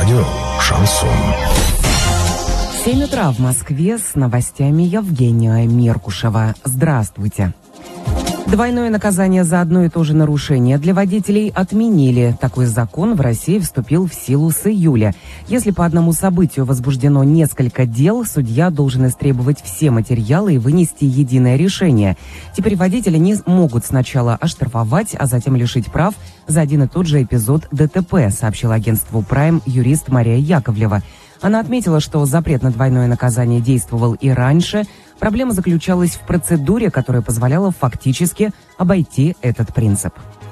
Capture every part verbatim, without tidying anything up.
радио «Шансон». семь утра в Москве, с новостями Евгения Меркушева. Здравствуйте. Двойное наказание за одно и то же нарушение для водителей отменили. Такой закон в России вступил в силу с июля. Если по одному событию возбуждено несколько дел, судья должен истребовать все материалы и вынести единое решение. Теперь водители не могут сначала оштрафовать, а затем лишить прав за один и тот же эпизод ДТП, сообщила агентству Prime юрист Мария Яковлева. Она отметила, что запрет на двойное наказание действовал и раньше. Проблема заключалась в процедуре, которая позволяла фактически обойти этот принцип.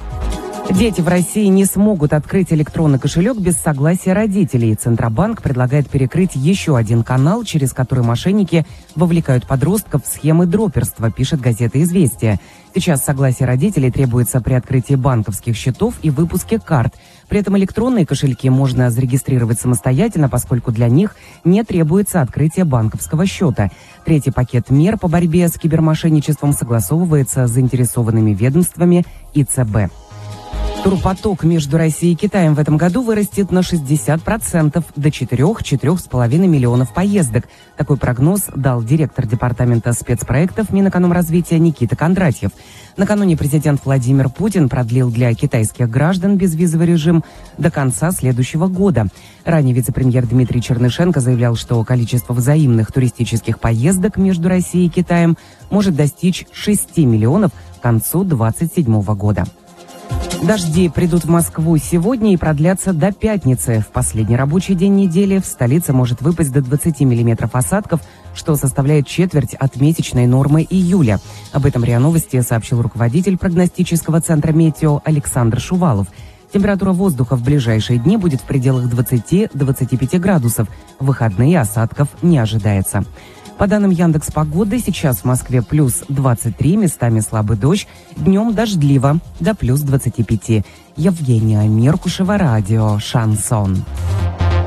Дети в России не смогут открыть электронный кошелек без согласия родителей. Центробанк предлагает перекрыть еще один канал, через который мошенники вовлекают подростков в схемы дроперства, пишет газета «Известия». Сейчас согласие родителей требуется при открытии банковских счетов и выпуске карт. При этом электронные кошельки можно зарегистрировать самостоятельно, поскольку для них не требуется открытие банковского счета. Третий пакет мер по борьбе с кибермошенничеством согласовывается с заинтересованными ведомствами и ЦБ. Турпоток между Россией и Китаем в этом году вырастет на шестьдесят процентов до четырёх-четырёх с половиной миллионов поездок. Такой прогноз дал директор департамента спецпроектов Минэкономразвития Никита Кондратьев. Накануне президент Владимир Путин продлил для китайских граждан безвизовый режим до конца следующего года. Ранее вице-премьер Дмитрий Чернышенко заявлял, что количество взаимных туристических поездок между Россией и Китаем может достичь шести миллионов к концу две тысячи двадцать седьмого года. Дожди придут в Москву сегодня и продлятся до пятницы. В последний рабочий день недели в столице может выпасть до двадцати миллиметров осадков, что составляет четверть от месячной нормы июля. Об этом РИА Новости сообщил руководитель прогностического центра «Метео» Александр Шувалов. Температура воздуха в ближайшие дни будет в пределах двадцати-двадцати пяти градусов. В выходные осадков не ожидается. По данным Яндекс.Погоды, сейчас в Москве плюс двадцать три, местами слабый дождь, днем дождливо, до плюс двадцати пяти. Евгения Меркушева, радио «Шансон».